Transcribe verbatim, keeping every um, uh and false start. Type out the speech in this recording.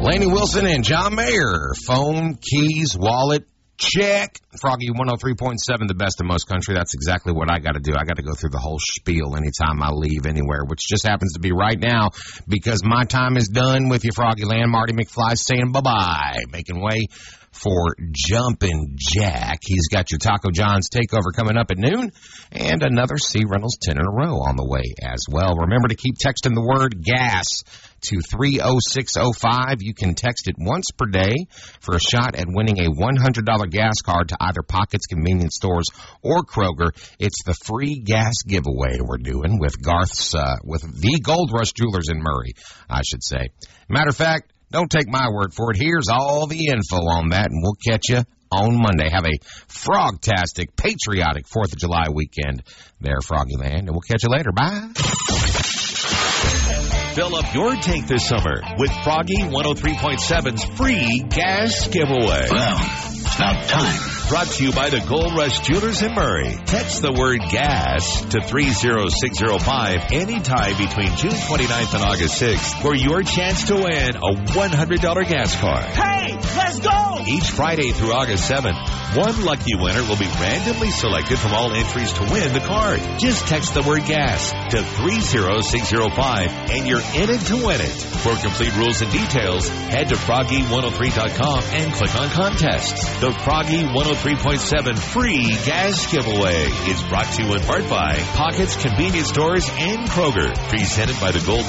Laney Wilson and John Mayer. Phone, keys, wallet, check. Froggy one oh three point seven, the best in most country. That's exactly what I got to do. I got to go through the whole spiel anytime I leave anywhere, which just happens to be right now because my time is done with you, Froggy Land. Marty McFly saying bye-bye, making way for Jumpin' Jack. He's got your Taco John's takeover coming up at noon and another C. Reynolds ten in a row on the way as well. Remember to keep texting the word gas to three oh six oh five. You can text it once per day for a shot at winning a one hundred dollars gas card to either Pockets Convenience Stores or Kroger. It's the free gas giveaway we're doing with Garth's, uh, with the Gold Rush Jewelers in Murray, I should say. Matter of fact, don't take my word for it. Here's all the info on that, and we'll catch you on Monday. Have a frogtastic, patriotic fourth of July weekend there, Froggy Land, and we'll catch you later. Bye. Fill up your tank this summer with Froggy one oh three point seven's free gas giveaway. Well, it's about time. Brought to you by the Gold Rush Jewelers in Murray. Text the word gas to three oh six oh five anytime between June twenty-ninth and August sixth for your chance to win a one hundred dollars gas card. Hey, let's go! Each Friday through August seventh, one lucky winner will be randomly selected from all entries to win the card. Just text the word gas to three oh six oh five and you're in it to win it. For complete rules and details, head to froggy one oh three dot com and click on contests. The Froggy one oh three point seven free gas giveaway is brought to you in part by Pockets Convenience Stores and Kroger. Presented by the Gold